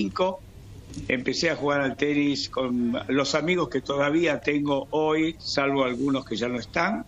75. Empecé a jugar al tenis con los amigos que todavía tengo hoy, salvo algunos que ya no están.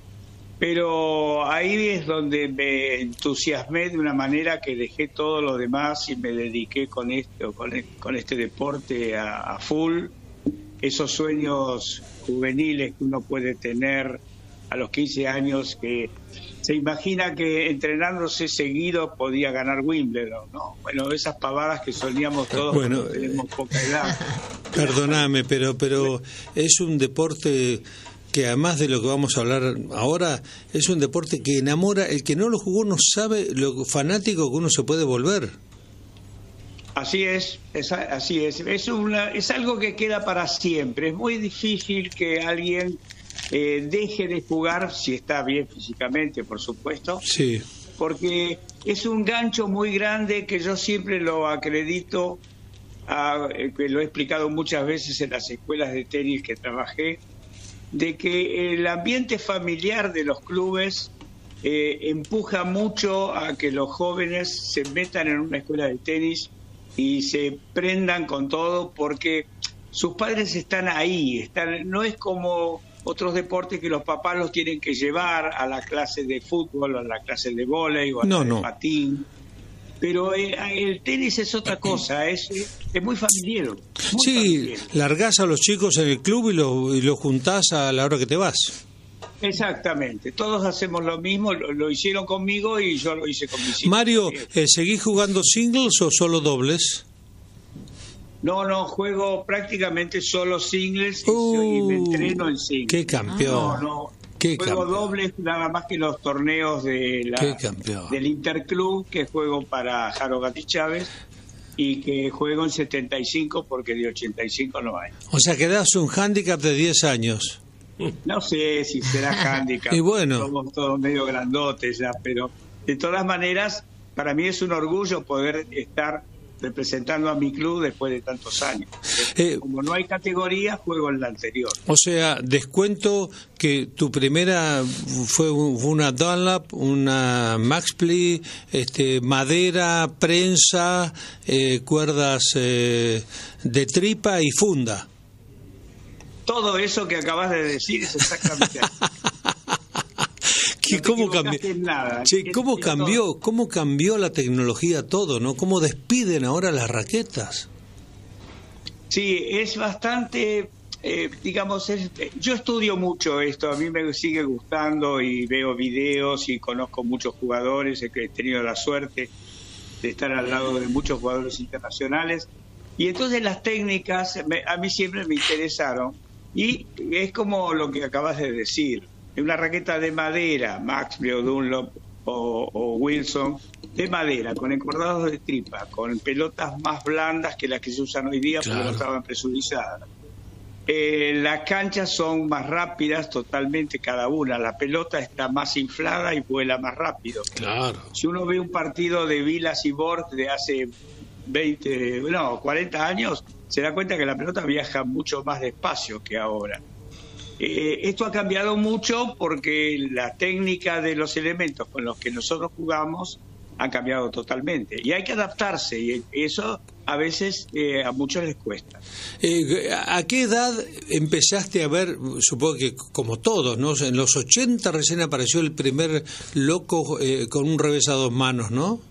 Pero ahí es donde me entusiasmé de una manera que dejé todo lo demás y me dediqué con este deporte a full. Esos sueños juveniles que uno puede tener a los 15 años, que se imagina que entrenándose seguido podía ganar Wimbledon, ¿no? Bueno, esas pavadas que soñamos todos cuando tenemos poca edad. Perdóname, pero es un deporte que, además de lo que vamos a hablar ahora, es un deporte que enamora. El que no lo jugó no sabe lo fanático que uno se puede volver. Así es, así es. Es algo que queda para siempre. Es muy difícil que alguien deje de jugar, si está bien físicamente, por supuesto. Sí. Porque es un gancho muy grande que yo siempre lo acredito, que lo he explicado muchas veces en las escuelas de tenis que trabajé, de que el ambiente familiar de los clubes empuja mucho a que los jóvenes se metan en una escuela de tenis y se prendan con todo, porque sus padres están ahí, no es como otros deportes que los papás los tienen que llevar a la clase de fútbol, a la clase de vóley o a la de patín. Pero el tenis es otra cosa, es muy familiar. Sí, largás a los chicos en el club y los juntás a la hora que te vas. Exactamente, todos hacemos lo mismo, lo hicieron conmigo y yo lo hice con mis hijos. Mario, ¿seguís jugando singles o solo dobles? No, juego prácticamente solo singles y me entreno en singles. ¡Qué campeón! Juego dobles nada más que los torneos del Interclub, que juego para Jaro Gatti Chávez, y que juego en 75 porque de 85 no hay. O sea, que das un hándicap de 10 años. No sé si será hándicap. Y bueno, somos todos medio grandotes ya, pero de todas maneras, para mí es un orgullo poder estar representando a mi club después de tantos años. Como no hay categoría, juego en la anterior. O sea, descuento que tu primera fue una Dunlop, una Maxpli, madera, prensa, cuerdas de tripa y funda. Todo eso que acabas de decir es exactamente así. ¿Cómo cambió la tecnología todo, ¿no? ¿Cómo despiden ahora las raquetas? Sí, es bastante, yo estudio mucho esto, a mí me sigue gustando y veo videos y conozco muchos jugadores, he tenido la suerte de estar al lado de muchos jugadores internacionales, y entonces las técnicas a mí siempre me interesaron, y es como lo que acabas de decir. Una raqueta de madera, Maxpli o Dunlop o Wilson, de madera, con encordados de tripa, con pelotas más blandas que las que se usan hoy día, porque no estaban presurizadas. Las canchas son más rápidas totalmente cada una, la pelota está más inflada y vuela más rápido. Claro. Si uno ve un partido de Vilas y Borg de hace 40 años, se da cuenta que la pelota viaja mucho más despacio que ahora. Esto ha cambiado mucho porque la técnica de los elementos con los que nosotros jugamos ha cambiado totalmente y hay que adaptarse, y eso a veces a muchos les cuesta. ¿A qué edad empezaste a ver, supongo que como todos, ¿no? En los 80 recién apareció el primer loco con un revés a dos manos, ¿no?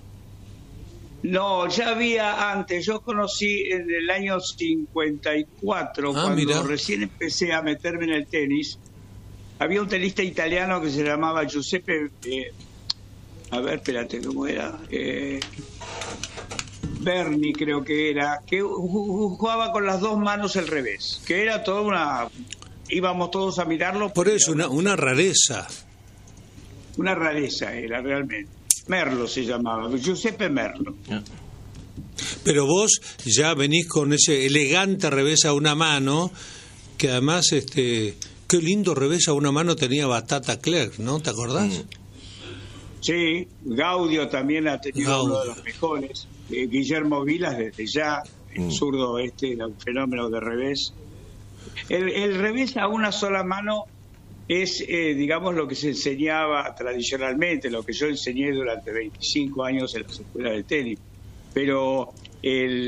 No, ya había antes. Yo conocí en el año 54, cuando recién empecé a meterme en el tenis. Había un tenista italiano que se llamaba Giuseppe, ¿cómo era? Berni, creo que era, que jugaba con las dos manos al revés, que era toda íbamos todos a mirarlo. Por eso, una rareza. Una rareza era realmente. Merlo se llamaba, Giuseppe Merlo. Pero vos ya venís con ese elegante revés a una mano, que además, qué lindo revés a una mano tenía Batata Clerc, ¿no? ¿Te acordás? Sí, Gaudio también ha tenido uno de los mejores. Guillermo Vilas, desde ya, el zurdo era un fenómeno de revés. El revés a una sola mano es, lo que se enseñaba tradicionalmente, lo que yo enseñé durante 25 años en las escuelas de tenis. Pero